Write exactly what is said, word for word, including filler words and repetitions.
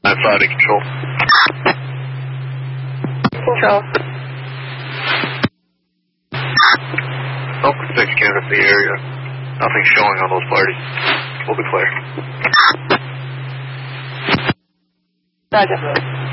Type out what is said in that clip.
nine five to control. Control. Open six canvas the area. Nothing showing on those parties. We'll be clear. Roger.